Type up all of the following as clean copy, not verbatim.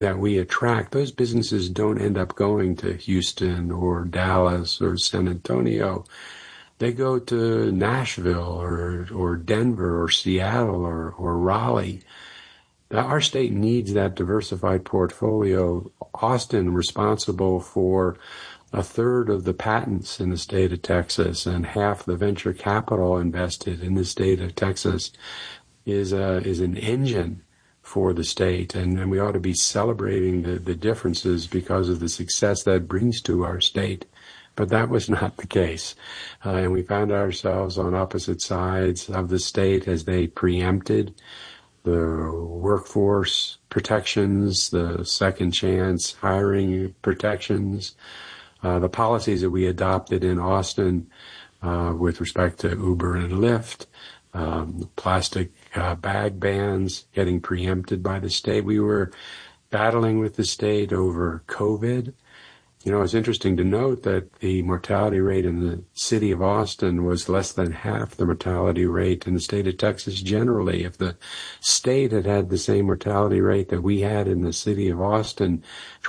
that we attract, those businesses don't end up going to Houston or Dallas or San Antonio. They go to Nashville or Denver or Seattle or Raleigh. Our state needs that diversified portfolio. Austin, responsible for a third of the patents in the state of Texas and half the venture capital invested in the state of Texas, is an engine for the state, and we ought to be celebrating the differences because of the success that brings to our state. But that was not the case. And we found ourselves on opposite sides of the state as they preempted the workforce protections, the second chance hiring protections, the policies that we adopted in Austin with respect to Uber and Lyft, plastic bag bans getting preempted by the state. We were battling with the state over COVID. You know, it's interesting to note that the mortality rate in the city of Austin was less than half the mortality rate in the state of Texas generally. If the state had had the same mortality rate that we had in the city of Austin,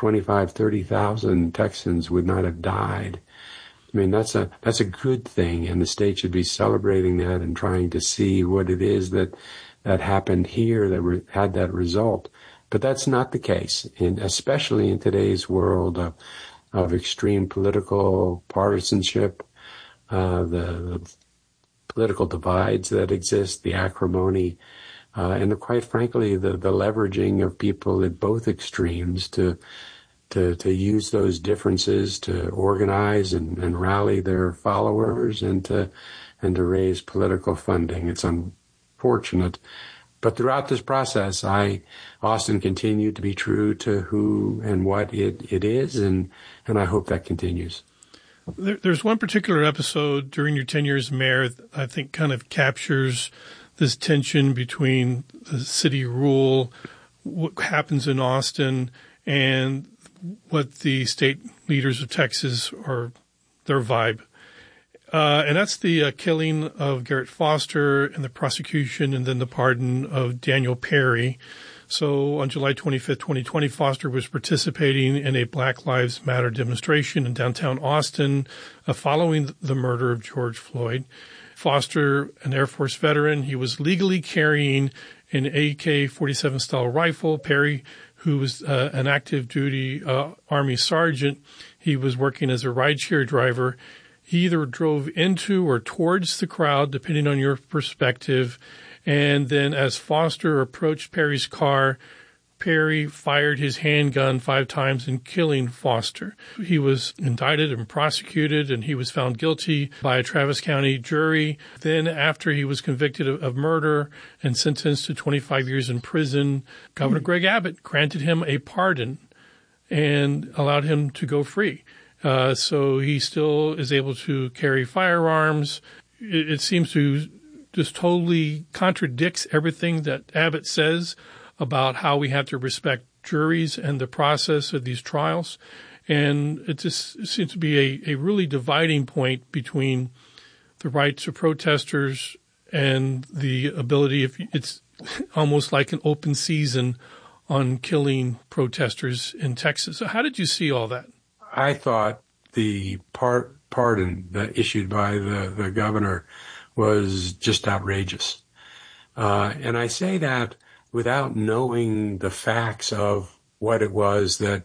30,000 Texans would not have died. I mean, that's a good thing, and the state should be celebrating that and trying to see what it is that happened here that had that result. But that's not the case, and especially in today's world of extreme political partisanship, the political divides that exist, the acrimony, and quite frankly, the leveraging of people at both extremes to use those differences to organize and rally their followers and to raise political funding. It's unfortunate. But throughout this process, Austin continued to be true to who and what it is, and I hope that continues. There's one particular episode during your tenure as mayor that I think kind of captures this tension between the city rule, what happens in Austin, and what the state leaders of Texas are, their vibe. And that's the killing of Garrett Foster and the prosecution and then the pardon of Daniel Perry. So on July 25th, 2020, Foster was participating in a Black Lives Matter demonstration in downtown Austin following the murder of George Floyd. Foster, an Air Force veteran, he was legally carrying an AK-47 style rifle. Perry, who was an active duty Army sergeant, he was working as a rideshare driver. He either drove into or towards the crowd, depending on your perspective. And then as Foster approached Perry's car, Perry fired his handgun 5 times and killing Foster. He was indicted and prosecuted, and he was found guilty by a Travis County jury. Then after he was convicted of murder and sentenced to 25 years in prison, Governor Greg Abbott granted him a pardon and allowed him to go free. So he still is able to carry firearms. It seems to just totally contradicts everything that Abbott says about how we have to respect juries and the process of these trials. And it just seems to be a really dividing point between the rights of protesters and the ability, if it's almost like an open season on killing protesters in Texas. So how did you see all that? I thought the pardon that issued by the governor was just outrageous. And I say that without knowing the facts of what it was that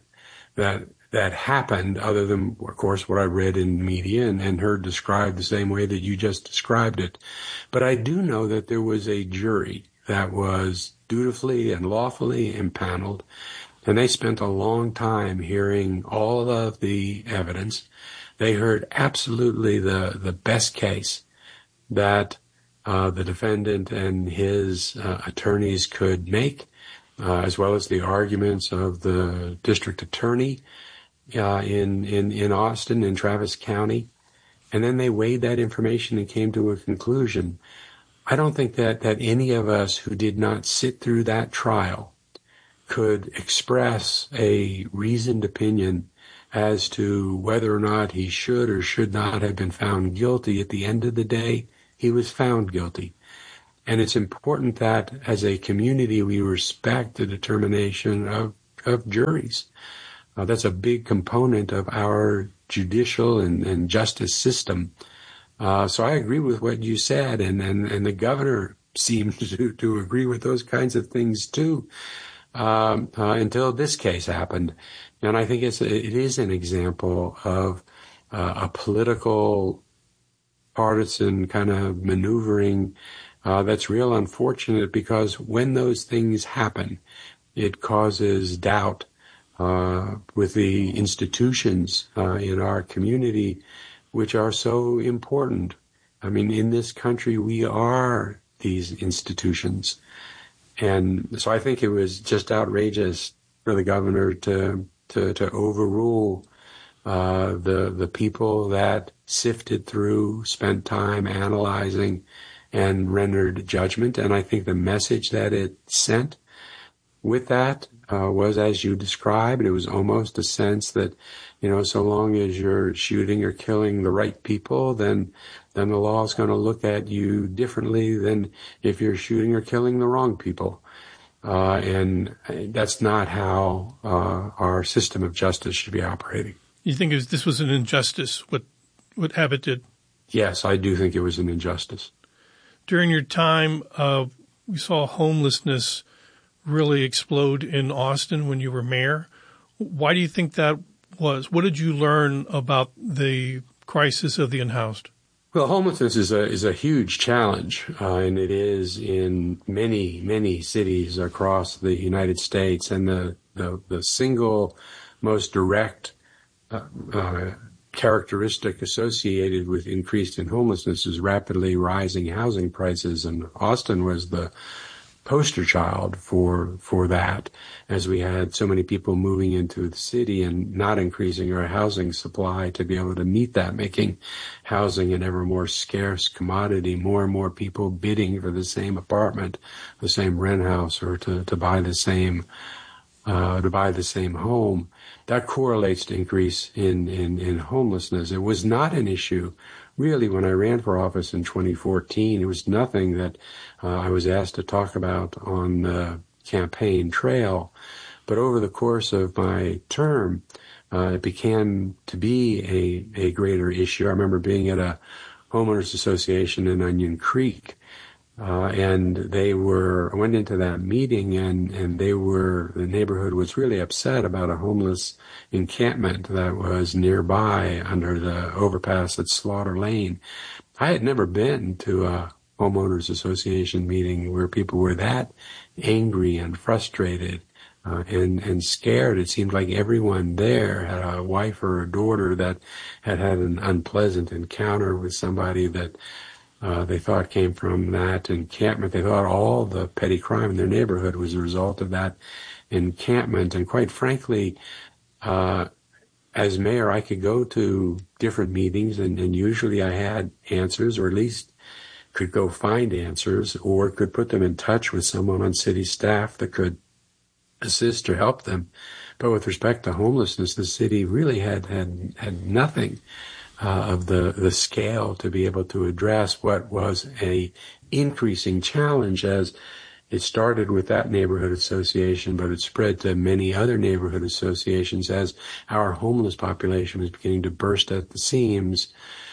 happened, other than, of course, what I read in the media and heard described the same way that you just described it. But I do know that there was a jury that was dutifully and lawfully impaneled, and they spent a long time hearing all of the evidence. They heard absolutely the best case that the defendant and his attorneys could make, as well as the arguments of the district attorney in Austin, in Travis County. And then they weighed that information and came to a conclusion. I don't think that any of us who did not sit through that trial could express a reasoned opinion as to whether or not he should or should not have been found guilty. At the end of the day, he was found guilty. And it's important that as a community we respect the determination of of juries. That's a big component of our judicial and justice system. So I agree with what you said, and the governor seemed to agree with those kinds of things too, until this case happened. And I think it is an example of a political, partisan kind of maneuvering that's real unfortunate, because when those things happen, it causes doubt with the institutions in our community, which are so important. I mean, in this country, we are these institutions. And so I think it was just outrageous for the governor to overrule the people that sifted through, spent time analyzing, and rendered judgment. And I think the message that it sent with that was, as you described, it was almost a sense that, so long as you're shooting or killing the right people, then the law is going to look at you differently than if you're shooting or killing the wrong people. And that's not how our system of justice should be operating. You think this was an injustice, what Abbott did? Yes, I do think it was an injustice. During your time, we saw homelessness really explode in Austin when you were mayor. Why do you think that was? What did you learn about the crisis of the unhoused? Well, homelessness is a huge challenge, and it is in many, many cities across the United States. And the single most direct characteristic associated with increase in homelessness is rapidly rising housing prices, and Austin was the poster child for that, as we had so many people moving into the city and not increasing our housing supply to be able to meet that, making housing an ever more scarce commodity, more and more people bidding for the same apartment, the same rent house, or to buy the same home. That correlates to increase in homelessness. It was not an issue, really, when I ran for office in 2014. It was nothing that I was asked to talk about on the campaign trail. But over the course of my term, it began to be a greater issue. I remember being at a homeowners association in Onion Creek, and I went into that meeting, and the neighborhood was really upset about a homeless encampment that was nearby under the overpass at Slaughter Lane. I had never been to a homeowners association meeting where people were that angry and frustrated and scared. It seemed like everyone there had a wife or a daughter that had an unpleasant encounter with somebody that they thought came from that encampment. They thought all the petty crime in their neighborhood was a result of that encampment. And quite frankly, as mayor, I could go to different meetings, and usually I had answers, or at least could go find answers, or could put them in touch with someone on city staff that could assist or help them. But with respect to homelessness, the city really had nothing of the scale to be able to address what was a increasing challenge, as it started with that neighborhood association, but it spread to many other neighborhood associations as our homeless population was beginning to burst at the seams.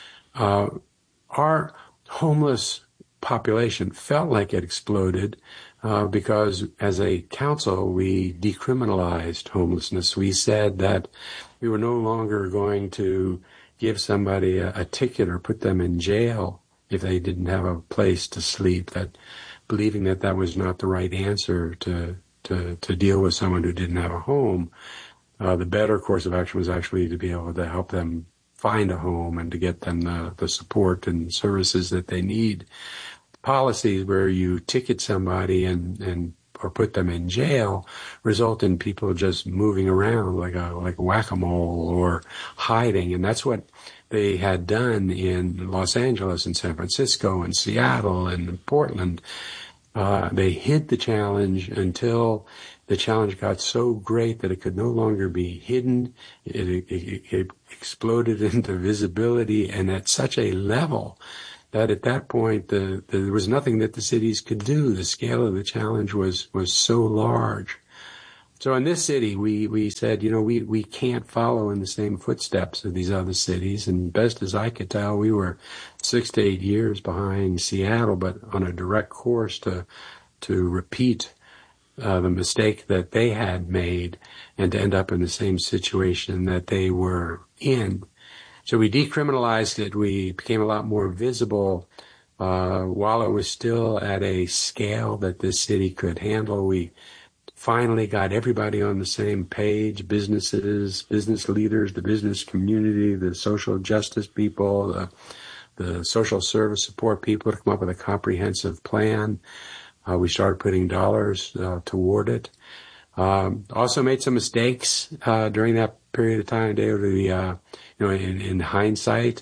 Our homeless population felt like it exploded because as a council, we decriminalized homelessness. We said that we were no longer going to give somebody a ticket or put them in jail if they didn't have a place to sleep, that believing that was not the right answer to deal with someone who didn't have a home. The better course of action was actually to be able to help them find a home and to get them the support and services that they need. Policies where you ticket somebody or put them in jail result in people just moving around like a whack-a-mole or hiding. And that's what they had done in Los Angeles and San Francisco and Seattle and Portland. They hid the challenge until the challenge got so great that it could no longer be hidden. It exploded into visibility, and at such a level that at that point there was nothing that the cities could do. The scale of the challenge was so large. So in this city, we said, we can't follow in the same footsteps of these other cities. And best as I could tell, we were 6 to 8 years behind Seattle, but on a direct course to repeat the mistake that they had made and to end up in the same situation that they were in. So we decriminalized it. We became a lot more visible while it was still at a scale that this city could handle. We finally got everybody on the same page, businesses, business leaders, the business community, the social justice people, the social service support people to come up with a comprehensive plan. We started putting dollars toward it. Also made some mistakes during that period of time, David. In hindsight,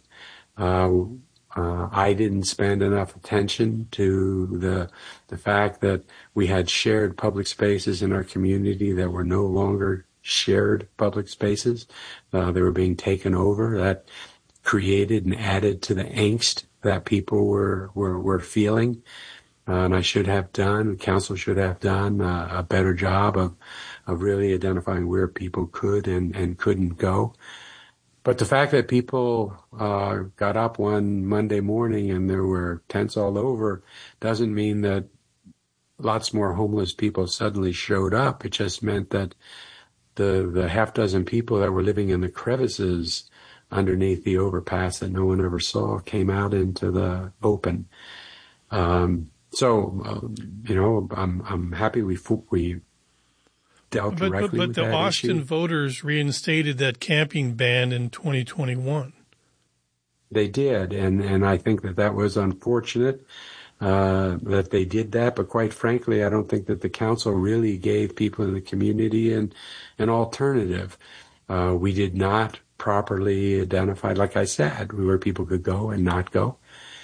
I didn't spend enough attention to the fact that we had shared public spaces in our community that were no longer shared public spaces. They were being taken over. That created and added to the angst that people were feeling. And I should have done, council should have done a better job of really identifying where people could and couldn't go. But the fact that people got up one Monday morning and there were tents all over doesn't mean that lots more homeless people suddenly showed up. It just meant that the half dozen people that were living in the crevices underneath the overpass that no one ever saw came out into the open. I'm happy we dealt directly with that issue. But the Austin voters reinstated that camping ban in 2021. They did, and I think that was unfortunate that they did that. But quite frankly, I don't think that the council really gave people in the community an alternative. We did not properly identify, like I said, where people could go and not go.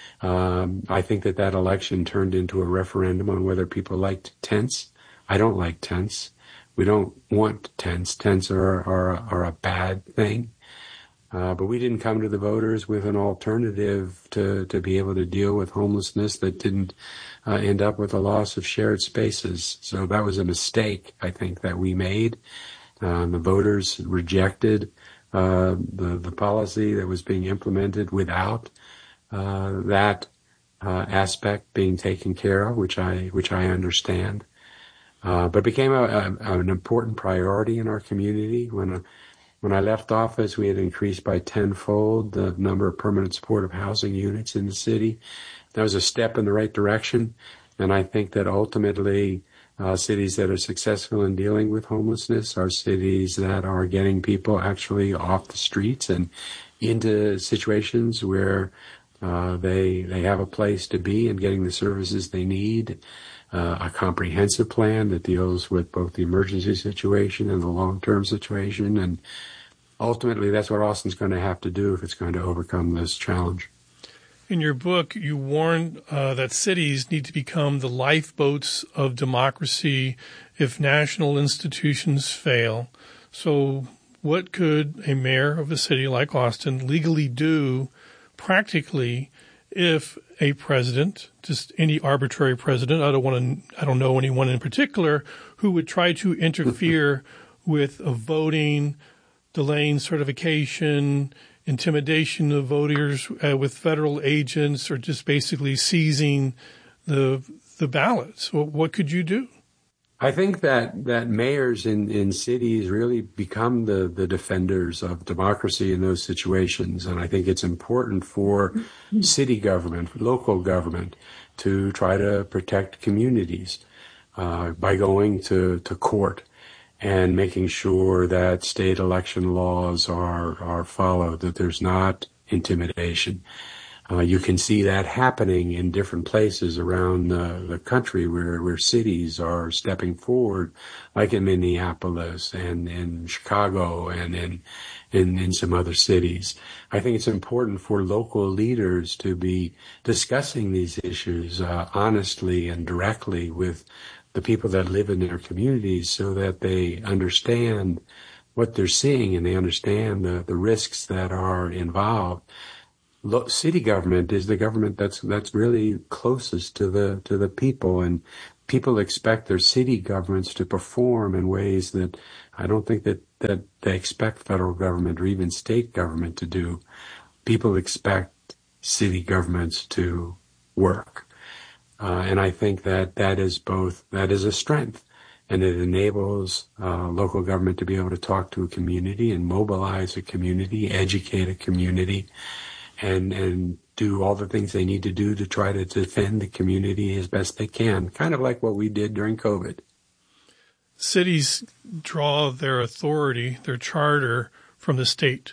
I think that election turned into a referendum on whether people liked tents. I don't like tents. We don't want tents. Tents are a bad thing. But we didn't come to the voters with an alternative to be able to deal with homelessness that didn't end up with a loss of shared spaces. So that was a mistake, I think, that we made. The voters rejected the policy that was being implemented without that aspect being taken care of, which I understand. But it became an important priority in our community. When I left office, we had increased by tenfold the number of permanent supportive housing units in the city. That was a step in the right direction, and I think that ultimately cities that are successful in dealing with homelessness are cities that are getting people actually off the streets and into situations where they have a place to be and getting the services they need. A comprehensive plan that deals with both the emergency situation and the long-term situation. And ultimately, that's what Austin's going to have to do if it's going to overcome this challenge. In your book, you warn that cities need to become the lifeboats of democracy if national institutions fail. So what could a mayor of a city like Austin legally do practically if a president, just any arbitrary president, I don't know anyone in particular, who would try to interfere with voting, delaying certification, intimidation of voters with federal agents, or just basically seizing the ballots? What could you do? I think that mayors in cities really become the defenders of democracy in those situations. And I think it's important for city government, local government, to try to protect communities by going to court and making sure that state election laws are followed, that there's not intimidation. You can see that happening in different places around the country where cities are stepping forward, like in Minneapolis and in Chicago and in some other cities. I think it's important for local leaders to be discussing these issues honestly and directly with the people that live in their communities so that they understand what they're seeing and they understand the risks that are involved. City government is the government that's really closest to the people, and people expect their city governments to perform in ways that I don't think that they expect federal government or even state government to do. People expect city governments to work. And I think that that is a strength, and it enables local government to be able to talk to a community and mobilize a community, educate a community, and do all the things they need to do to try to defend the community as best they can, kind of like what we did during COVID. Cities draw their authority, their charter, from the state.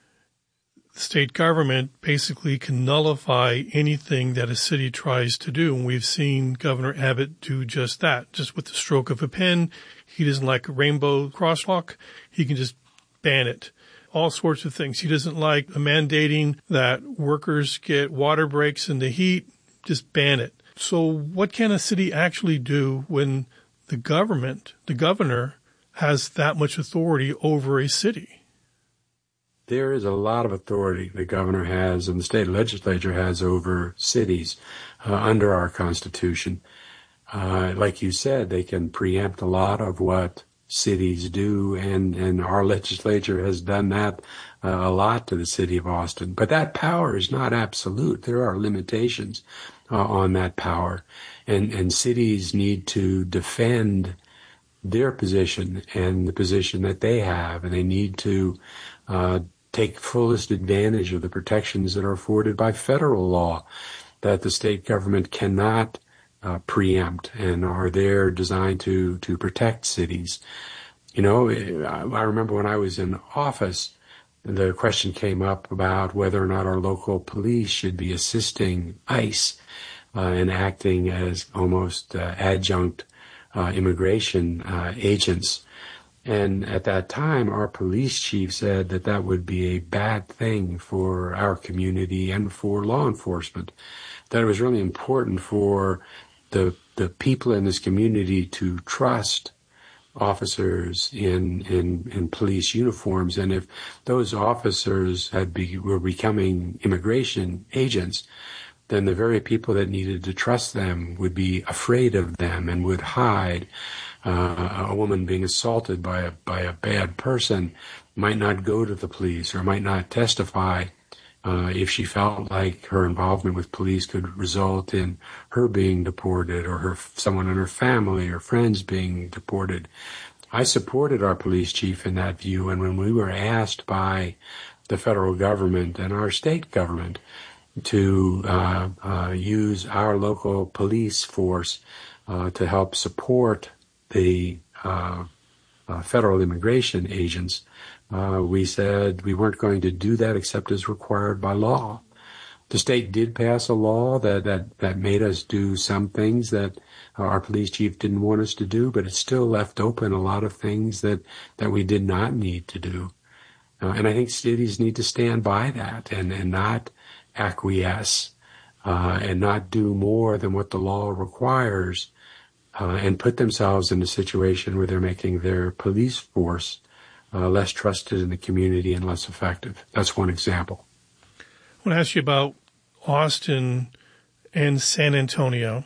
The state government basically can nullify anything that a city tries to do. And we've seen Governor Abbott do just that. Just with the stroke of a pen, he doesn't like a rainbow crosswalk, he can just ban it. All sorts of things. He doesn't like mandating that workers get water breaks in the heat, just ban it. So what can a city actually do when the governor, has that much authority over a city? There is a lot of authority the governor has and the state legislature has over cities under our Constitution. Like you said, they can preempt a lot of what cities do, and our legislature has done that a lot to the city of Austin. But that power is not absolute. There are limitations on that power, and cities need to defend their position and the position that they have, and they need to take fullest advantage of the protections that are afforded by federal law that the state government cannot preempt and are there designed to protect cities. You know, I remember when I was in office, the question came up about whether or not our local police should be assisting ICE and acting as almost adjunct immigration agents. And at that time, our police chief said that that would be a bad thing for our community and for law enforcement, that it was really important for the people in this community to trust officers in police uniforms. And if those officers were becoming immigration agents, then the very people that needed to trust them would be afraid of them and would hide. A woman being assaulted by a bad person might not go to the police or might not testify if she felt like her involvement with police could result in her being deported or someone in her family or friends being deported. I supported our police chief in that view, and when we were asked by the federal government and our state government to use our local police force to help support the federal immigration agents, we said we weren't going to do that except as required by law. The state did pass a law that made us do some things that our police chief didn't want us to do, but it still left open a lot of things that we did not need to do. And I think cities need to stand by that and not acquiesce and not do more than what the law requires and put themselves in a situation where they're making their police force less trusted in the community and less effective. That's one example. I want to ask you about Austin and San Antonio.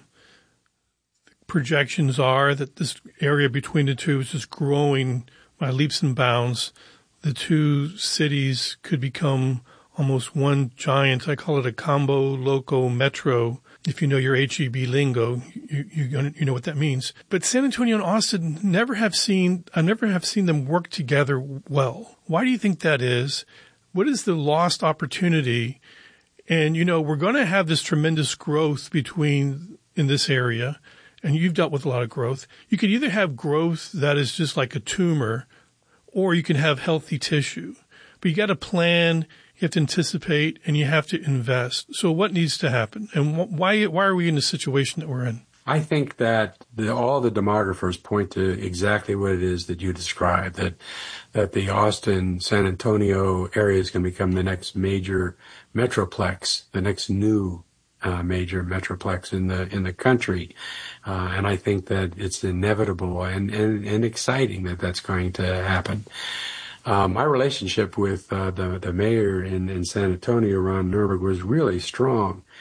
Projections are that this area between the two is just growing by leaps and bounds. The two cities could become almost one giant, I call it a combo loco metro. If you know your HEB lingo, you know what that means. But San Antonio and Austin I never have seen them work together well. Why do you think that is? What is the lost opportunity? And, you know, we're going to have this tremendous growth in this area, and you've dealt with a lot of growth. You could either have growth that is just like a tumor, or you can have healthy tissue. But you got to plan, you have to anticipate, and you have to invest. So what needs to happen? And why are we in the situation that we're in? I think that all the demographers point to exactly what it is that you described, that the Austin, San Antonio area is going to become the next major metroplex, the next new major metroplex in the country. And I think that it's inevitable and exciting that that's going to happen. My relationship with the mayor in San Antonio, Ron Nuremberg, was really strong.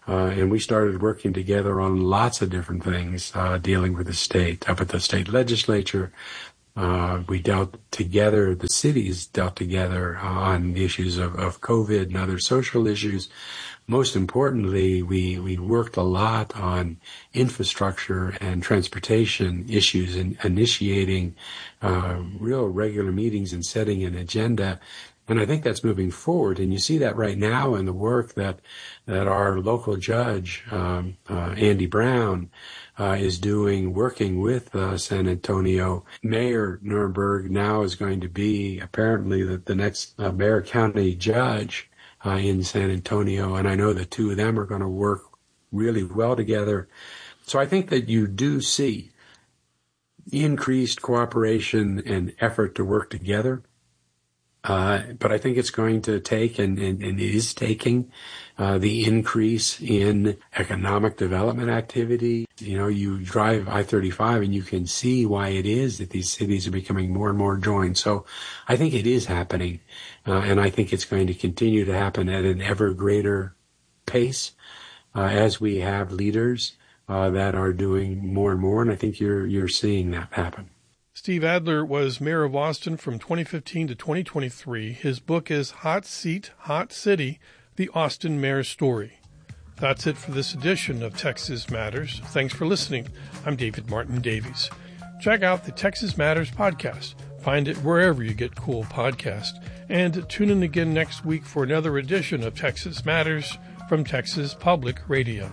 and we started working together on lots of different things dealing with the state. Up at the state legislature, we dealt together, the cities dealt together on the issues of COVID and other social issues. Most importantly, we worked a lot on infrastructure and transportation issues and initiating real regular meetings and setting an agenda. And I think that's moving forward. And you see that right now in the work that our local judge, Andy Brown, is doing, working with San Antonio. Mayor Nuremberg now is going to be apparently the next Bexar County judge in San Antonio. And I know the two of them are going to work really well together. So I think that you do see increased cooperation and effort to work together. But I think it's going to take and is taking the increase in economic development activity. You know, you drive I-35 and you can see why it is that these cities are becoming more and more joined. So I think it is happening, and I think it's going to continue to happen at an ever greater pace as we have leaders that are doing more and more, and I think you're seeing that happen. Steve Adler was mayor of Austin from 2015 to 2023. His book is Hot Seat, Hot City, The Austin Mayor's Story. That's it for this edition of Texas Matters. Thanks for listening. I'm David Martin Davies. Check out the Texas Matters podcast. Find it wherever you get cool podcasts. And tune in again next week for another edition of Texas Matters from Texas Public Radio.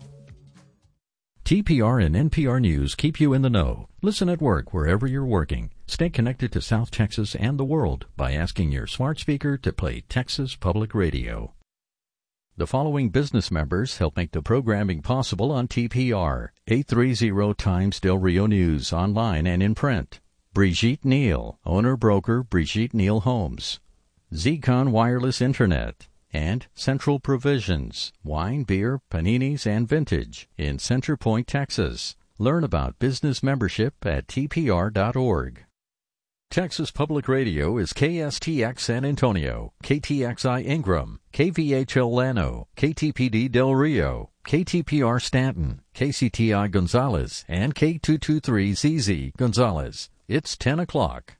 TPR and NPR News keep you in the know. Listen at work wherever you're working. Stay connected to South Texas and the world by asking your smart speaker to play Texas Public Radio. The following business members help make the programming possible on TPR. 830 Times Del Rio News, online and in print. Brigitte Neal, owner-broker Brigitte Neal Homes. Zcon Wireless Internet. And Central Provisions, wine, beer, paninis, and vintage in Center Point, Texas. Learn about business membership at tpr.org. Texas Public Radio is KSTX San Antonio, KTXI Ingram, KVHL Llano, KTPD Del Rio, KTPR Stanton, KCTI Gonzales, and K223ZZ Gonzales. It's 10 o'clock.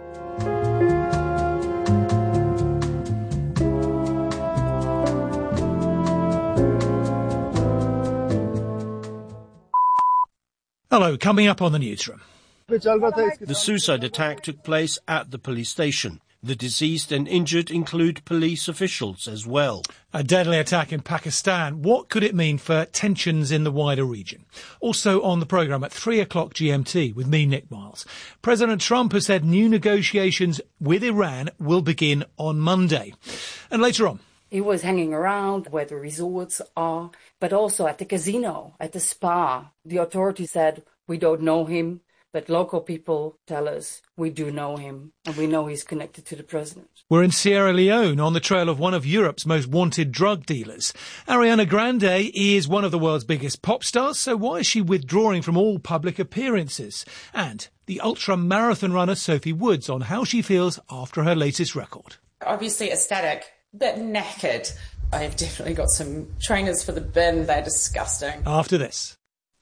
Hello, coming up on the newsroom. The suicide attack took place at the police station. The deceased and injured include police officials as well. A deadly attack in Pakistan. What could it mean for tensions in the wider region? Also on the programme at 3 o'clock GMT with me, Nick Miles. President Trump has said new negotiations with Iran will begin on Monday. And later on, he was hanging around where the resorts are, but also at the casino, at the spa. The authorities said, we don't know him, but local people tell us we do know him, and we know he's connected to the president. We're in Sierra Leone on the trail of one of Europe's most wanted drug dealers. Ariana Grande is one of the world's biggest pop stars, so why is she withdrawing from all public appearances? And the ultra-marathon runner Sophie Woods on how she feels after her latest record. Obviously aesthetic. Bit knackered. I have definitely got some trainers for the bin. They're disgusting. After this.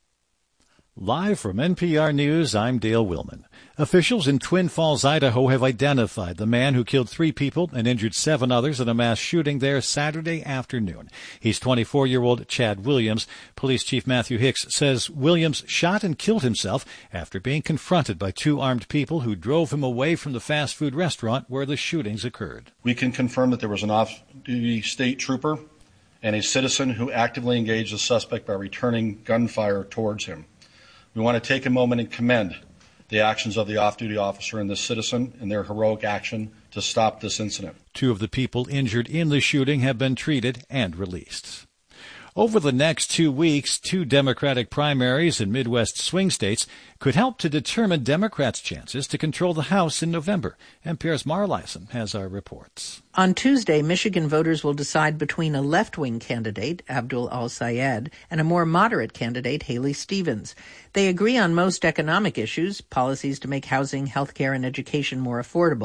Live from NPR News, I'm Dale Willman. Officials in Twin Falls, Idaho have identified the man who killed 3 people and injured 7 others in a mass shooting there Saturday afternoon. He's 24-year-old Chad Williams. Police Chief Matthew Hicks says Williams shot and killed himself after being confronted by 2 armed people who drove him away from the fast food restaurant where the shootings occurred. We can confirm that there was an off-duty state trooper and a citizen who actively engaged the suspect by returning gunfire towards him. We want to take a moment and commend the actions of the off-duty officer and the citizen in their heroic action to stop this incident. 2 of the people injured in the shooting have been treated and released. Over the next 2 weeks, 2 Democratic primaries in Midwest swing states could help to determine Democrats' chances to control the House in November. NPR's Mara Leisen has our reports. On Tuesday, Michigan voters will decide between a left-wing candidate, Abdul al-Sayed, and a more moderate candidate, Haley Stevens. They agree on most economic issues, policies to make housing, health care, and education more affordable.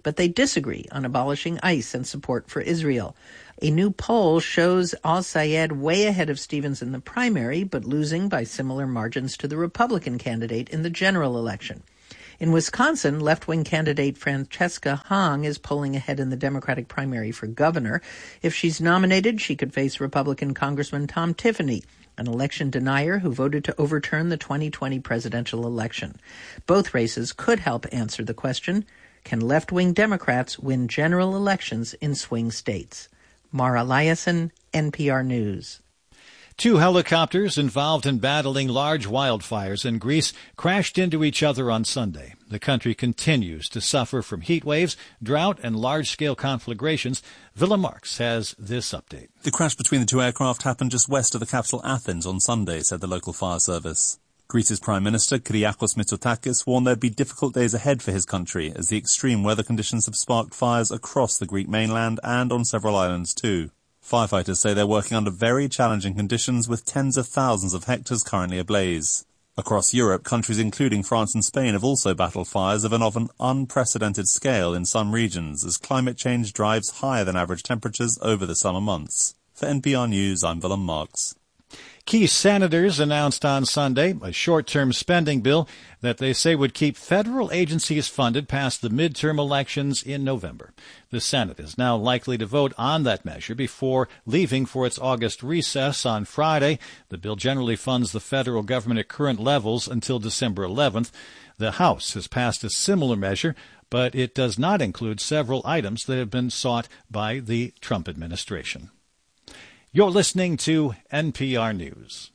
but they disagree on abolishing ICE and support for Israel. A new poll shows al-Sayed way ahead of Stevens in the primary, but losing by similar margins to the Republican candidate in the general election. In Wisconsin, left-wing candidate Francesca Hong is polling ahead in the Democratic primary for governor. If she's nominated, she could face Republican Congressman Tom Tiffany, an election denier who voted to overturn the 2020 presidential election. Both races could help answer the question, can left-wing Democrats win general elections in swing states? Mara Liasson, NPR News. 2 helicopters involved in battling large wildfires in Greece crashed into each other on Sunday. The country continues to suffer from heat waves, drought, and large-scale conflagrations. Villa Marx has this update. The crash between the 2 aircraft happened just west of the capital Athens on Sunday, said the local fire service. Greece's Prime Minister, Kyriakos Mitsotakis, warned there'd be difficult days ahead for his country as the extreme weather conditions have sparked fires across the Greek mainland and on several islands too. Firefighters say they're working under very challenging conditions with tens of thousands of hectares currently ablaze. Across Europe, countries including France and Spain have also battled fires of an unprecedented scale in some regions as climate change drives higher than average temperatures over the summer months. For NPR News, I'm Willem Marx. Key senators announced on Sunday a short-term spending bill that they say would keep federal agencies funded past the midterm elections in November. The Senate is now likely to vote on that measure before leaving for its August recess on Friday. The bill generally funds the federal government at current levels until December 11th. The House has passed a similar measure, but it does not include several items that have been sought by the Trump administration. You're listening to NPR News.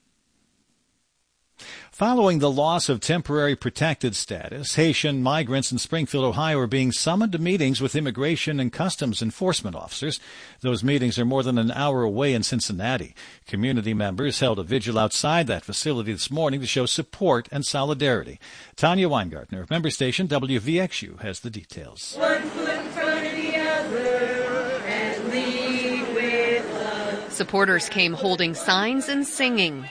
Following the loss of temporary protected status, Haitian migrants in Springfield, Ohio are being summoned to meetings with immigration and customs enforcement officers. Those meetings are more than an hour away in Cincinnati. Community members held a vigil outside that facility this morning to show support and solidarity. Tanya Weingartner of member station WVXU has the details. One foot in front of the other and lead with love. Supporters came holding signs and singing.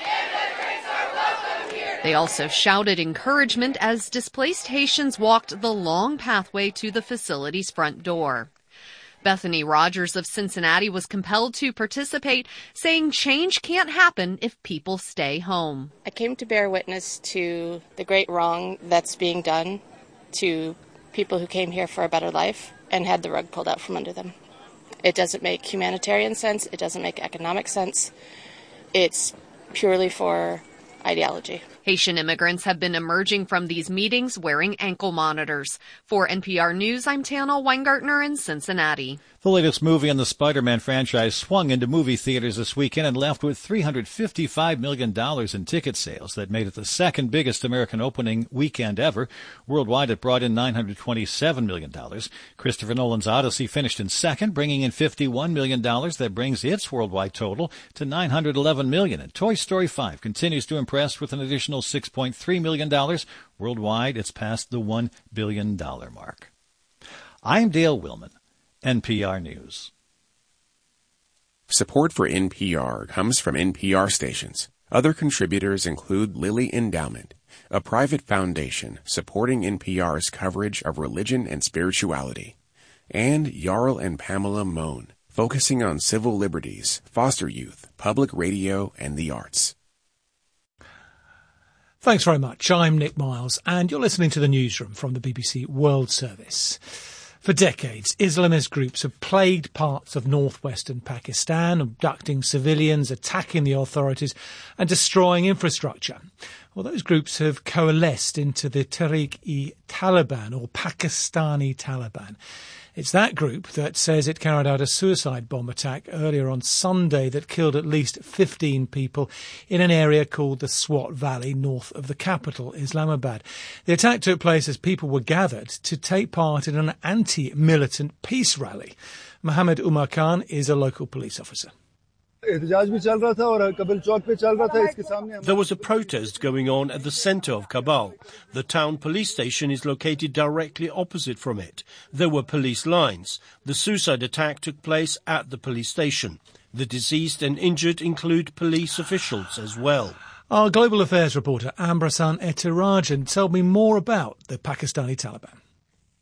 They also shouted encouragement as displaced Haitians walked the long pathway to the facility's front door. Bethany Rogers of Cincinnati was compelled to participate, saying change can't happen if people stay home. I came to bear witness to the great wrong that's being done to people who came here for a better life and had the rug pulled out from under them. It doesn't make humanitarian sense. It doesn't make economic sense. It's purely for ideology. Haitian immigrants have been emerging from these meetings wearing ankle monitors. For NPR News, I'm Tana Weingartner in Cincinnati. The latest movie in the Spider-Man franchise swung into movie theaters this weekend and left with $355 million in ticket sales. That made it the second biggest American opening weekend ever. Worldwide, it brought in $927 million. Christopher Nolan's Odyssey finished in second, bringing in $51 million. That brings its worldwide total to $911 million. And Toy Story 5 continues to impress with an additional $6.3 million. Worldwide, it's past the $1 billion mark. I'm Dale Willman, NPR News. Support for NPR comes from NPR stations. Other contributors include Lilly Endowment, a private foundation supporting NPR's coverage of religion and spirituality, and Jarl and Pamela Mohn, focusing on civil liberties, foster youth, public radio, and the arts. Thanks very much. I'm Nick Miles, and you're listening to the Newsroom from the BBC World Service. For decades, Islamist groups have plagued parts of northwestern Pakistan, abducting civilians, attacking the authorities, and destroying infrastructure. Well, those groups have coalesced into the Tehrik-e-Taliban, or Pakistani Taliban. It's that group that says it carried out a suicide bomb attack earlier on Sunday that killed at least 15 people in an area called the Swat Valley, north of the capital, Islamabad. The attack took place as people were gathered to take part in an anti-militant peace rally. Mohammed Umar Khan is a local police officer. There was a protest going on at the centre of Kabul. The town police station is located directly opposite from it. There were police lines. The suicide attack took place at the police station. The deceased and injured include police officials as well. Our global affairs reporter Ambrasan Etirajan told me more about the Pakistani Taliban.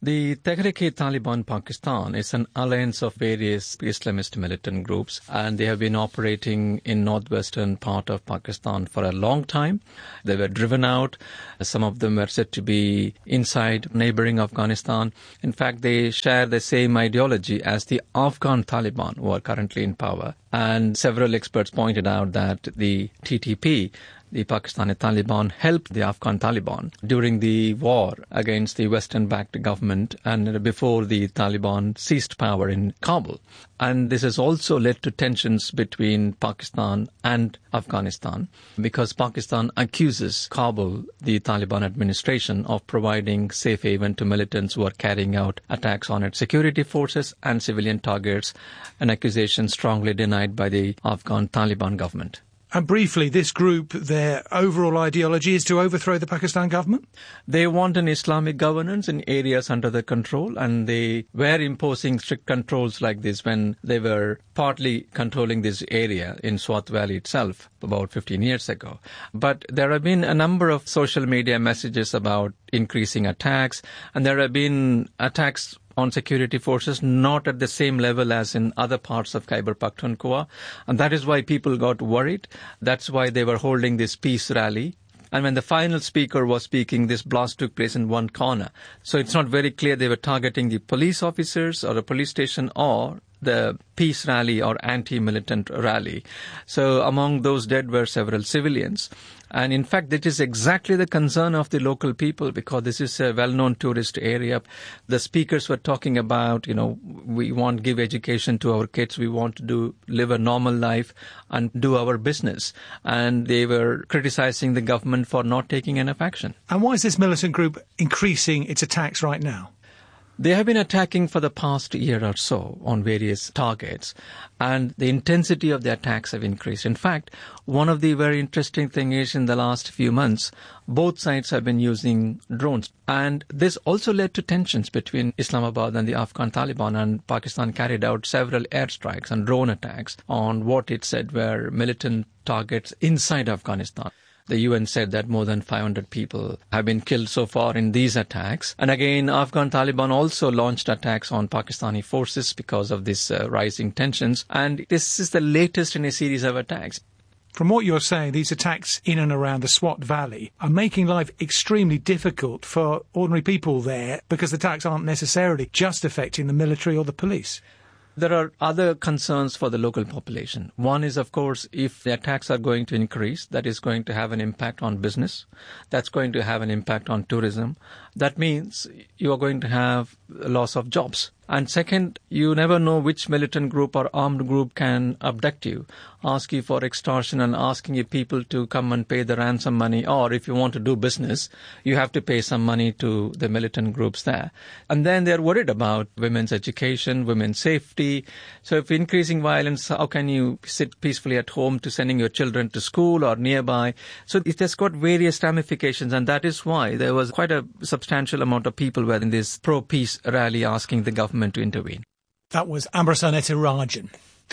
The Tehrik-e-Taliban Pakistan is an alliance of various Islamist militant groups, and they have been operating in northwestern part of Pakistan for a long time. They were driven out. Some of them were said to be inside neighboring Afghanistan. In fact, they share the same ideology as the Afghan Taliban, who are currently in power. And several experts pointed out that the TTP, the Pakistani Taliban, helped the Afghan Taliban during the war against the Western-backed government and before the Taliban seized power in Kabul. And this has also led to tensions between Pakistan and Afghanistan because Pakistan accuses Kabul, the Taliban administration, of providing safe haven to militants who are carrying out attacks on its security forces and civilian targets, an accusation strongly denied by the Afghan Taliban government. And briefly, this group, their overall ideology is to overthrow the Pakistan government? They want an Islamic governance in areas under their control, and they were imposing strict controls like this when they were partly controlling this area in Swat Valley itself about 15 years ago. But there have been a number of social media messages about increasing attacks, and there have been attacks on security forces, not at the same level as in other parts of Khyber Pakhtunkhwa. And that is why people got worried. That's why they were holding this peace rally. And when the final speaker was speaking, this blast took place in one corner. So it's not very clear they were targeting the police officers or a police station or the peace rally or anti-militant rally. So among those dead were several civilians. And in fact, that is exactly the concern of the local people because this is a well-known tourist area. The speakers were talking about, we want to give education to our kids. We want to live a normal life and do our business. And they were criticizing the government for not taking enough action. And why is this militant group increasing its attacks right now? They have been attacking for the past year or so on various targets, and the intensity of the attacks have increased. In fact, one of the very interesting things is in the last few months, both sides have been using drones. And this also led to tensions between Islamabad and the Afghan Taliban, and Pakistan carried out several airstrikes and drone attacks on what it said were militant targets inside Afghanistan. The UN said that more than 500 people have been killed so far in these attacks. And again, Afghan Taliban also launched attacks on Pakistani forces because of this rising tensions. And this is the latest in a series of attacks. From what you're saying, these attacks in and around the Swat Valley are making life extremely difficult for ordinary people there because the attacks aren't necessarily just affecting the military or the police. There are other concerns for the local population. One is, of course, if the attacks are going to increase, that is going to have an impact on business. That's going to have an impact on tourism. That means you are going to have a loss of jobs. And second, you never know which militant group or armed group can abduct you, ask you for extortion and asking you people to come and pay the ransom money. Or if you want to do business, you have to pay some money to the militant groups there. And then they're worried about women's education, women's safety. So if increasing violence, how can you sit peacefully at home to sending your children to school or nearby? So it has got various ramifications, and that is why there was quite a substantial amount of people were in this pro-peace rally asking the government to intervene. That was Ambrasan Ethirajan.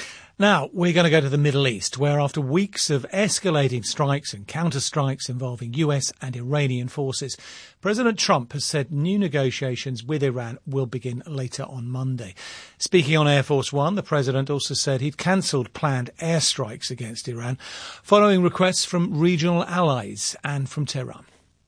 Now, we're going to go to the Middle East, where after weeks of escalating strikes and counter-strikes involving US and Iranian forces, President Trump has said new negotiations with Iran will begin later on Monday. Speaking on Air Force One, the president also said he'd cancelled planned airstrikes against Iran, following requests from regional allies and from Tehran.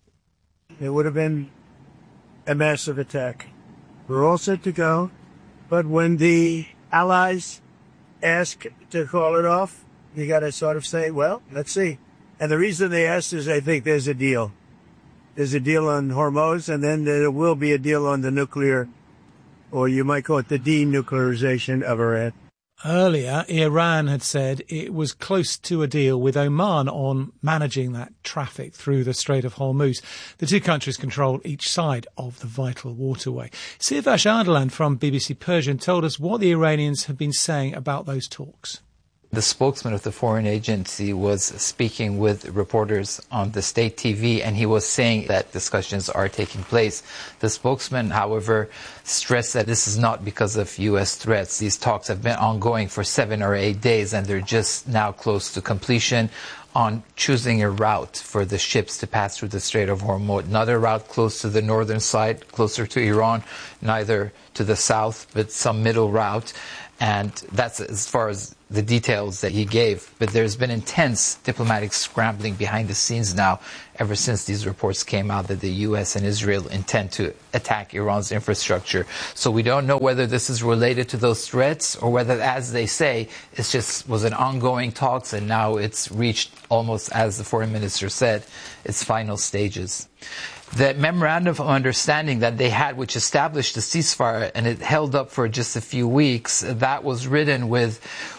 It would have been a massive attack. We're all set to go, but when the allies ask to call it off, you got to sort of say, well, let's see. And the reason they asked is I think there's a deal. There's a deal on Hormuz, and then there will be a deal on the nuclear, or you might call it the denuclearization of Iran. Earlier, Iran had said it was close to a deal with Oman on managing that traffic through the Strait of Hormuz. The two countries control each side of the vital waterway. Sirvash Ardalan from BBC Persian told us what the Iranians have been saying about those talks. The spokesman of the foreign agency was speaking with reporters on the state TV, and he was saying that discussions are taking place. The spokesman, however, stressed that this is not because of U.S. threats. These talks have been ongoing for 7 or 8 days, and they're just now close to completion. on choosing a route for the ships to pass through the Strait of Hormuz. Another route close to the northern side, closer to Iran, neither to the south, but some middle route. And that's as far as the details that he gave. But there's been intense diplomatic scrambling behind the scenes now, ever since these reports came out that the U.S. and Israel intend to attack Iran's infrastructure. So we don't know whether this is related to those threats or whether, as they say, it just was an ongoing talks and now it's reached almost, as the foreign minister said, its final stages. The memorandum of understanding that they had, which established the ceasefire, and it held up for just a few weeks, that was written with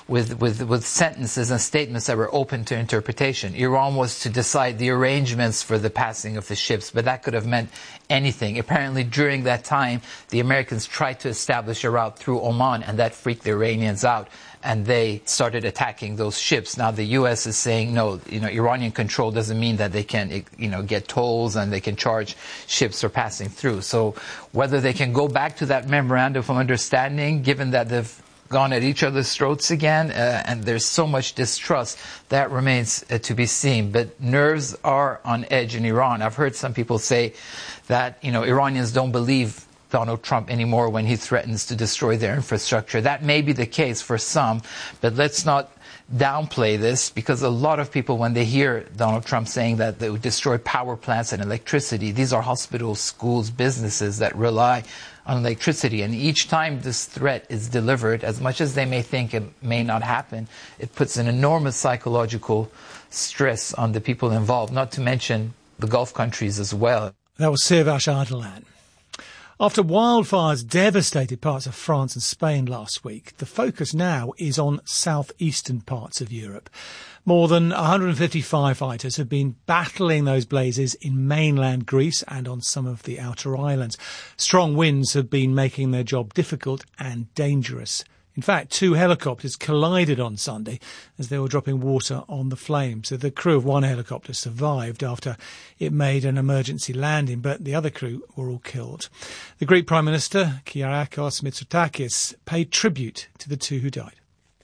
sentences and statements that were open to interpretation. Iran was to decide the arrangements for the passing of the ships, but that could have meant anything. Apparently, during that time, the Americans tried to establish a route through Oman, and that freaked the Iranians out. And they started attacking those ships. Now the U.S. is saying, no, Iranian control doesn't mean that they can, get tolls and they can charge ships for passing through. So whether they can go back to that memorandum of understanding, given that they've gone at each other's throats again, and there's so much distrust, that remains to be seen. But nerves are on edge in Iran. I've heard some people say that, Iranians don't believe Donald Trump anymore when he threatens to destroy their infrastructure. That may be the case for some, but let's not downplay this, because a lot of people, when they hear Donald Trump saying that they would destroy power plants and electricity, these are hospitals, schools, businesses that rely on electricity. And each time this threat is delivered, as much as they may think it may not happen, it puts an enormous psychological stress on the people involved, not to mention the Gulf countries as well. That was Sirvash Ardalan. After wildfires devastated parts of France and Spain last week, the focus now is on southeastern parts of Europe. More than 150 firefighters have been battling those blazes in mainland Greece and on some of the outer islands. Strong winds have been making their job difficult and dangerous. In fact, 2 helicopters collided on Sunday as they were dropping water on the flames. So the crew of one helicopter survived after it made an emergency landing, but the other crew were all killed. The Greek Prime Minister, Kyriakos Mitsotakis, paid tribute to the 2 who died.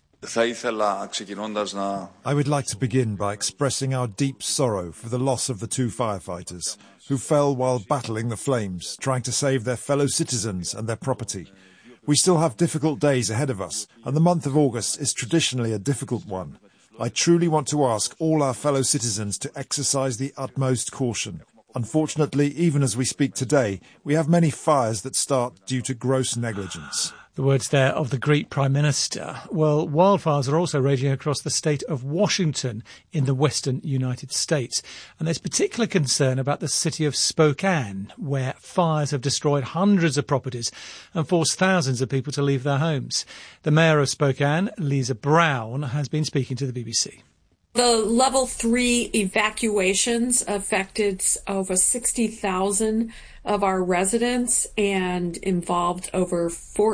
I would like to begin by expressing our deep sorrow for the loss of the 2 firefighters who fell while battling the flames, trying to save their fellow citizens and their property. We still have difficult days ahead of us, and the month of August is traditionally a difficult one. I truly want to ask all our fellow citizens to exercise the utmost caution. Unfortunately, even as we speak today, we have many fires that start due to gross negligence. The words there of the Greek Prime Minister. Well, wildfires are also raging across the state of Washington in the western United States. And there's particular concern about the city of Spokane, where fires have destroyed hundreds of properties and forced thousands of people to leave their homes. The mayor of Spokane, Lisa Brown, has been speaking to the BBC. The level 3 evacuations affected over 60,000 of our residents and involved over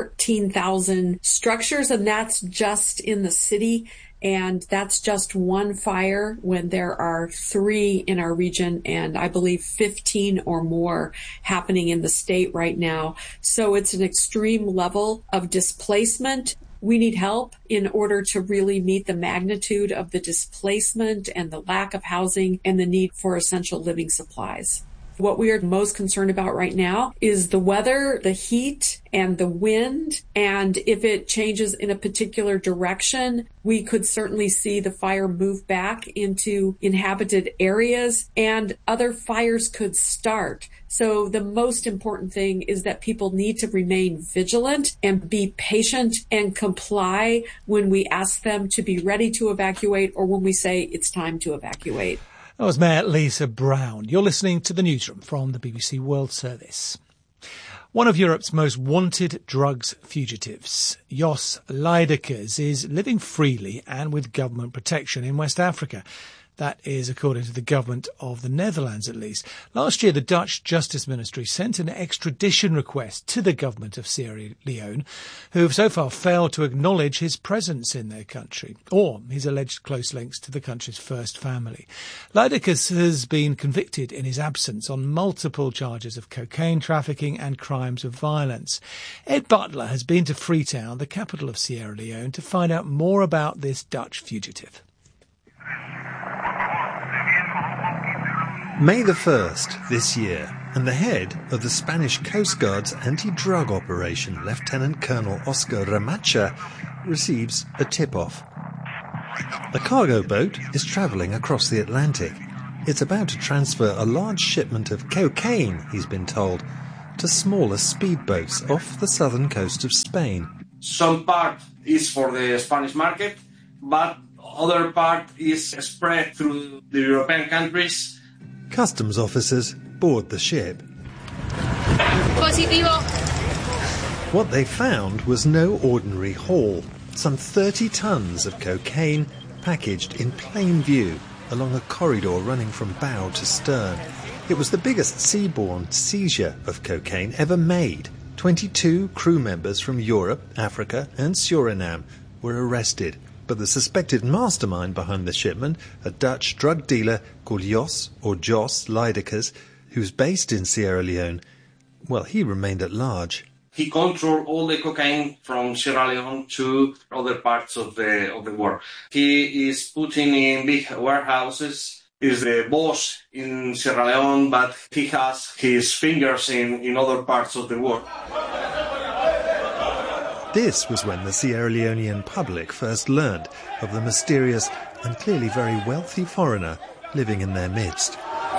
14,000 structures, and that's just in the city. And that's just one fire when there are 3 in our region, and I believe 15 or more happening in the state right now. So it's an extreme level of displacement. We need help in order to really meet the magnitude of the displacement and the lack of housing and the need for essential living supplies. What we are most concerned about right now is the weather, the heat, and the wind. And if it changes in a particular direction, we could certainly see the fire move back into inhabited areas and other fires could start. So the most important thing is that people need to remain vigilant and be patient and comply when we ask them to be ready to evacuate or when we say it's time to evacuate. That was Mayor Lisa Brown. You're listening to the newsroom from the BBC World Service. One of Europe's most wanted drugs fugitives, Jos Leidekers, is living freely and with government protection in West Africa. That is according to the government of the Netherlands, at least. Last year, the Dutch Justice Ministry sent an extradition request to the government of Sierra Leone, who have so far failed to acknowledge his presence in their country or his alleged close links to the country's first family. Leidekers has been convicted in his absence on multiple charges of cocaine trafficking and crimes of violence. Ed Butler has been to Freetown, the capital of Sierra Leone, to find out more about this Dutch fugitive. May the 1st this year, and the head of the Spanish Coast Guard's anti-drug operation, Lieutenant Colonel Oscar Ramacha, receives a tip-off. A cargo boat is travelling across the Atlantic. It's about to transfer a large shipment of cocaine, he's been told, to smaller speedboats off the southern coast of Spain. Some part is for the Spanish market, but other part is spread through the European countries. Customs officers board the ship. Positivo. What they found was no ordinary haul. Some 30 tons of cocaine packaged in plain view along a corridor running from bow to stern. It was the biggest seaborne seizure of cocaine ever made. 22 crew members from Europe, Africa and Suriname were arrested. But the suspected mastermind behind the shipment, a Dutch drug dealer called Jos Lydekkers, who's based in Sierra Leone, well, he remained at large. He controlled all the cocaine from Sierra Leone to other parts of the world. He is putting in big warehouses. He's the boss in Sierra Leone, but he has his fingers in other parts of the world. This was when the Sierra Leonean public first learned of the mysterious and clearly very wealthy foreigner living in their midst.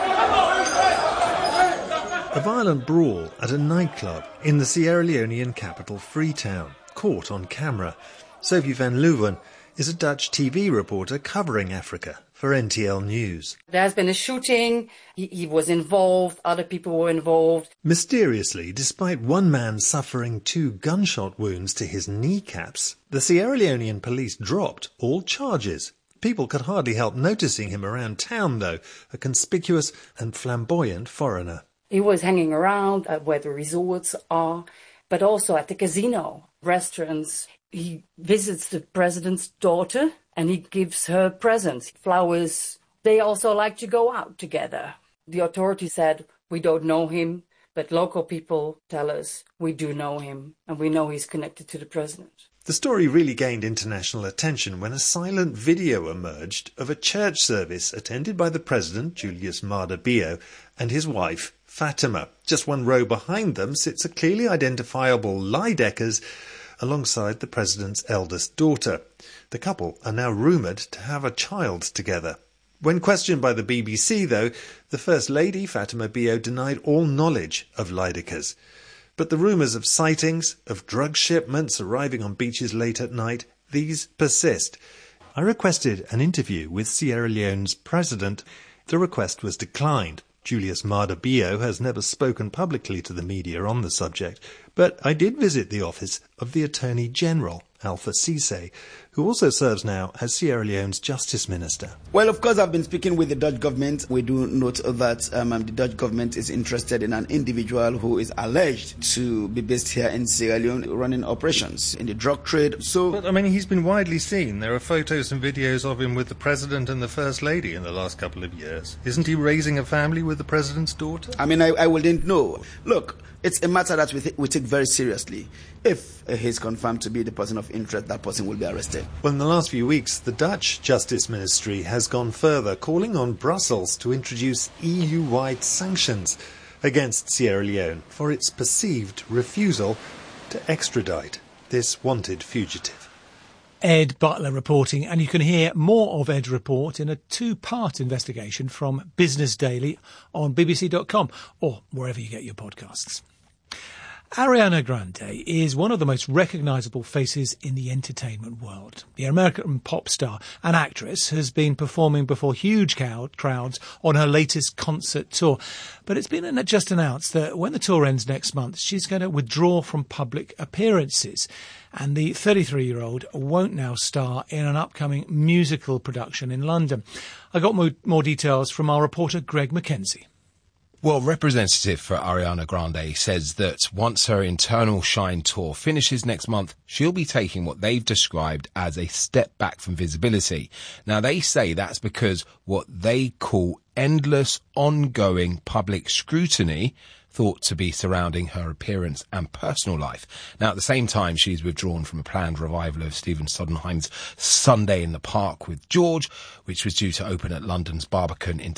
A violent brawl at a nightclub in the Sierra Leonean capital Freetown, caught on camera. Sophie van Leuven is a Dutch TV reporter covering Africa for NTL News. There has been a shooting, he was involved, other people were involved. Mysteriously, despite one man suffering 2 gunshot wounds to his kneecaps, the Sierra Leonean police dropped all charges. People could hardly help noticing him around town, though, a conspicuous and flamboyant foreigner. He was hanging around at where the resorts are, but also at the casino, restaurants. He visits the president's daughter and he gives her presents, flowers. They also like to go out together. The authorities said, we don't know him, but local people tell us we do know him and we know he's connected to the president. The story really gained international attention when a silent video emerged of a church service attended by the president, Julius Maada Bio, and his wife, Fatima. Just one row behind them sits a clearly identifiable Lydekkers alongside the president's eldest daughter. The couple are now rumoured to have a child together. When questioned by the BBC, though, the First Lady, Fatima Bio, denied all knowledge of Lydekkers. But the rumours of sightings, of drug shipments arriving on beaches late at night, these persist. I requested an interview with Sierra Leone's president. The request was declined. Julius Maada Bio has never spoken publicly to the media on the subject, but I did visit the office of the Attorney General, Alpha Cisse, who also serves now as Sierra Leone's Justice Minister. Well, of course, I've been speaking with the Dutch government. We do note that the Dutch government is interested in an individual who is alleged to be based here in Sierra Leone running operations in the drug trade. But, I mean, he's been widely seen. There are photos and videos of him with the President and the First Lady in the last couple of years. Isn't he raising a family with the President's daughter? I mean, I wouldn't know. Look, it's a matter that we take very seriously. If he's confirmed to be the person of interest, that person will be arrested. Well, in the last few weeks, the Dutch Justice Ministry has gone further, calling on Brussels to introduce EU-wide sanctions against Sierra Leone for its perceived refusal to extradite this wanted fugitive. Ed Butler reporting, and you can hear more of Ed's report in a 2-part investigation from Business Daily on bbc.com or wherever you get your podcasts. Ariana Grande is one of the most recognisable faces in the entertainment world. The American pop star and actress has been performing before huge crowds on her latest concert tour. But it's been just announced that when the tour ends next month, she's going to withdraw from public appearances. And the 33-year-old won't now star in an upcoming musical production in London. I got more details from our reporter Greg Mackenzie. Well, representative for Ariana Grande says that once her Internal Shine tour finishes next month, she'll be taking what they've described as a step back from visibility. Now, they say that's because what they call endless, ongoing public scrutiny thought to be surrounding her appearance and personal life. Now, at the same time, she's withdrawn from a planned revival of Stephen Sondheim's Sunday in the Park with George, which was due to open at London's Barbican in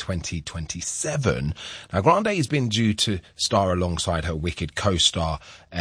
2027. Now, Grande has been due to star alongside her Wicked co-star,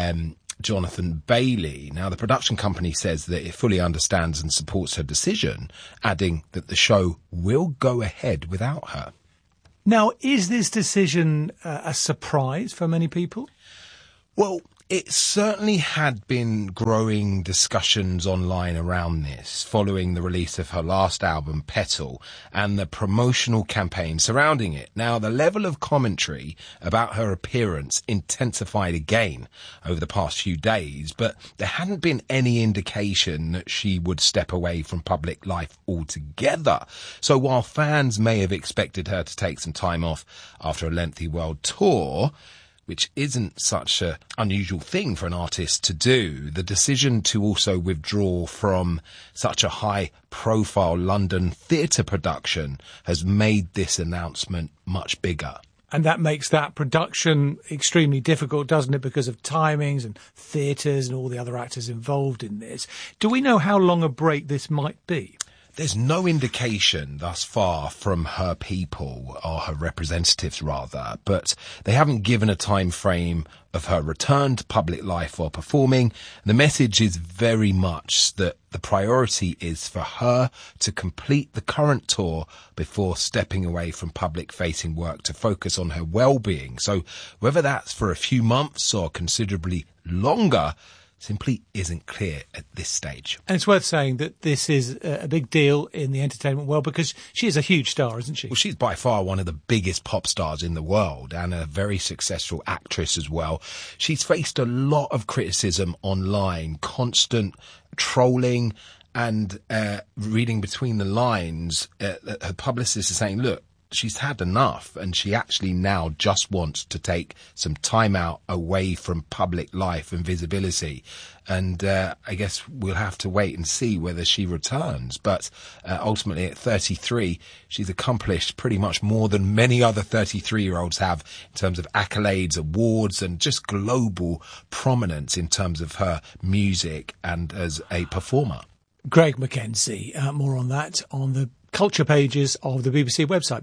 Jonathan Bailey. Now, the production company says that it fully understands and supports her decision, adding that the show will go ahead without her. Now, is this decision a surprise for many people? Well, it certainly had been growing discussions online around this following the release of her last album, Petal, and the promotional campaign surrounding it. Now, the level of commentary about her appearance intensified again over the past few days, but there hadn't been any indication that she would step away from public life altogether. So while fans may have expected her to take some time off after a lengthy world tour, which isn't such an unusual thing for an artist to do, the decision to also withdraw from such a high-profile London theatre production has made this announcement much bigger. And that makes that production extremely difficult, doesn't it, because of timings and theatres and all the other actors involved in this. Do we know how long a break this might be? There's no indication thus far from her people, or her representatives rather, but they haven't given a time frame of her return to public life or performing. The message is very much that the priority is for her to complete the current tour before stepping away from public-facing work to focus on her well-being. So whether that's for a few months or considerably longer simply isn't clear at this stage. And it's worth saying that this is a big deal in the entertainment world because she is a huge star, isn't she? Well, she's by far one of the biggest pop stars in the world and a very successful actress as well. She's faced a lot of criticism online, constant trolling, and reading between the lines. Her publicist is saying, look, she's had enough, and she actually now just wants to take some time out away from public life and visibility. And I guess we'll have to wait and see whether she returns. But ultimately, at 33, she's accomplished pretty much more than many other 33-year-olds have in terms of accolades, awards, and just global prominence in terms of her music and as a performer. Greg Mackenzie, more on that on the culture pages of the BBC website,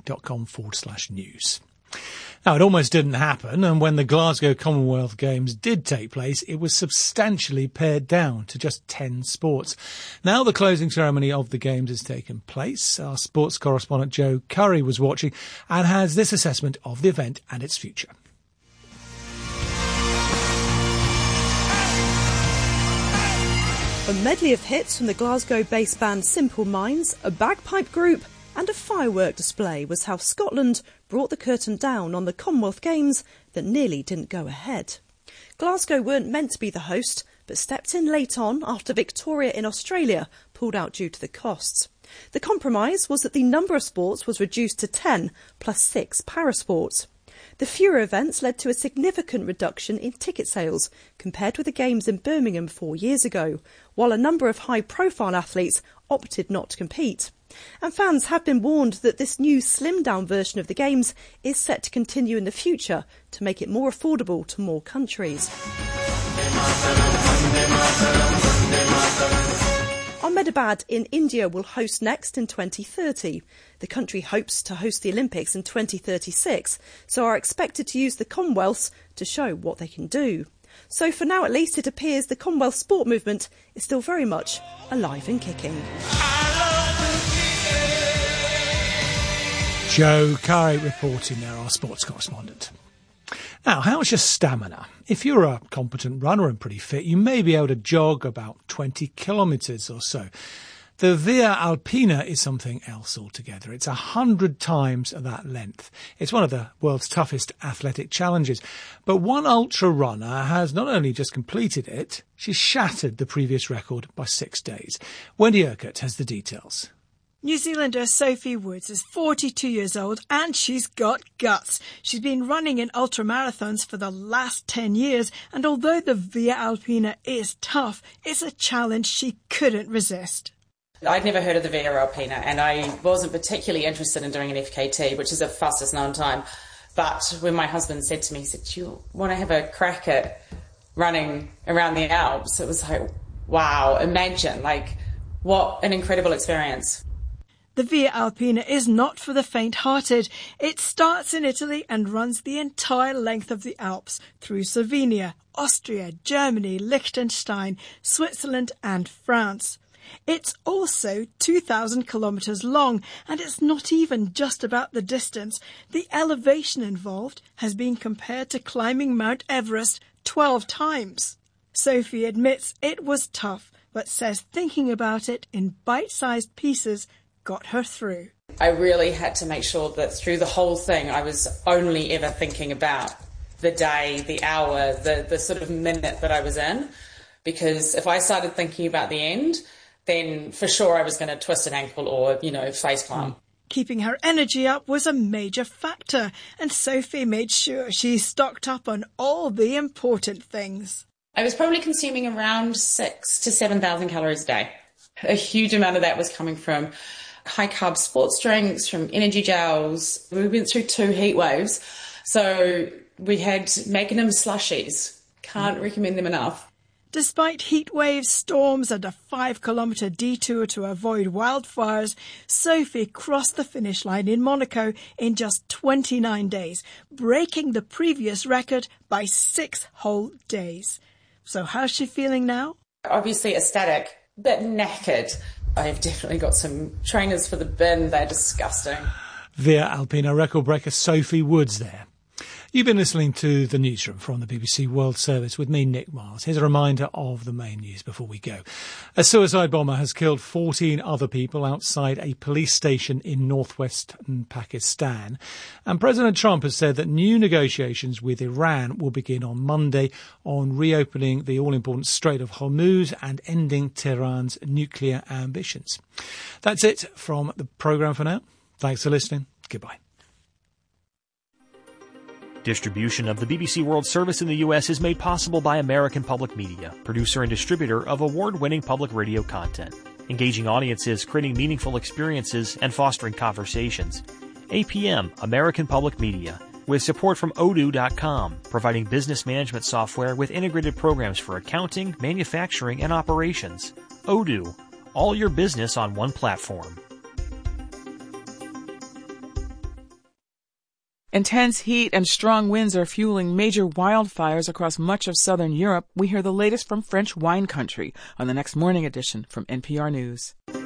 bbc.com/news. Now, it almost didn't happen, and when the Glasgow Commonwealth Games did take place, it was substantially pared down to just 10 sports. Now the closing ceremony of the Games has taken place. Our sports correspondent Joe Curry was watching and has this assessment of the event and its future. A medley of hits from the Glasgow-based band Simple Minds, a bagpipe group and a firework display was how Scotland brought the curtain down on the Commonwealth Games that nearly didn't go ahead. Glasgow weren't meant to be the host, but stepped in late on after Victoria in Australia pulled out due to the costs. The compromise was that the number of sports was reduced to 10 plus 6 parasports. The fewer events led to a significant reduction in ticket sales compared with the Games in Birmingham 4 years ago, while a number of high-profile athletes opted not to compete. And fans have been warned that this new slimmed-down version of the Games is set to continue in the future to make it more affordable to more countries. Ahmedabad in India will host next in 2030. The country hopes to host the Olympics in 2036, so are expected to use the Commonwealths to show what they can do. So for now at least, it appears the Commonwealth sport movement is still very much alive and kicking. Joe Curry reporting there, our sports correspondent. Now, how's your stamina? If you're a competent runner and pretty fit, you may be able to jog about 20 kilometres or so. The Via Alpina is something else altogether. It's 100 times that length. It's one of the world's toughest athletic challenges. But one ultra runner has not only just completed it, she's shattered the previous record by 6 days. Wendy Urquhart has the details. New Zealander Sophie Woods is 42 years old and she's got guts. She's been running in ultramarathons for the last 10 years, and although the Via Alpina is tough, it's a challenge she couldn't resist. I'd never heard of the Via Alpina and I wasn't particularly interested in doing an FKT, which is the fastest known time. But when my husband said to me, he said, "Do you want to have a crack at running around the Alps?" It was like, wow, imagine, like, what an incredible experience. The Via Alpina is not for the faint-hearted. It starts in Italy and runs the entire length of the Alps through Slovenia, Austria, Germany, Liechtenstein, Switzerland and France. It's also 2,000 kilometres long, and it's not even just about the distance. The elevation involved has been compared to climbing Mount Everest 12 times. Sophie admits it was tough, but says thinking about it in bite-sized pieces got her through. I really had to make sure that through the whole thing I was only ever thinking about the day, the hour, the sort of minute that I was in, because if I started thinking about the end, then for sure I was going to twist an ankle or, facepalm. Keeping her energy up was a major factor, and Sophie made sure she stocked up on all the important things. I was probably consuming around 6,000 to 7,000 calories a day. A huge amount of that was coming from high-carb sports drinks, from energy gels. We went through 2 heat waves, so we had Magnum slushies. Can't recommend them enough. Despite heat waves, storms and a 5-kilometre detour to avoid wildfires, Sophie crossed the finish line in Monaco in just 29 days, breaking the previous record by 6 whole days. So how's she feeling now? Obviously ecstatic, but knackered. I've definitely got some trainers for the bin. They're disgusting. Via Alpina record breaker Sophie Woods there. You've been listening to The Newsroom from the BBC World Service with me, Nick Miles. Here's a reminder of the main news before we go. A suicide bomber has killed 14 other people outside a police station in northwestern Pakistan. And President Trump has said that new negotiations with Iran will begin on Monday on reopening the all-important Strait of Hormuz and ending Tehran's nuclear ambitions. That's it from the programme for now. Thanks for listening. Goodbye. Distribution of the BBC World Service in the U.S. is made possible by American Public Media, producer and distributor of award-winning public radio content, engaging audiences, creating meaningful experiences, and fostering conversations. APM, American Public Media, with support from Odoo.com, providing business management software with integrated programs for accounting, manufacturing, and operations. Odoo, all your business on one platform. Intense heat and strong winds are fueling major wildfires across much of southern Europe. We hear the latest from French wine country on the next morning edition from NPR News.